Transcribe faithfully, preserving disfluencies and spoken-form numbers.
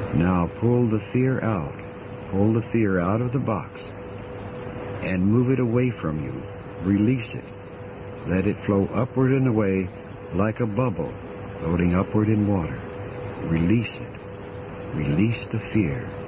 Now pull the fear out. Pull the fear out of the box and move it away from you. Release it. Let it flow upward and away like a bubble floating upward in water. Release it. Release the fear.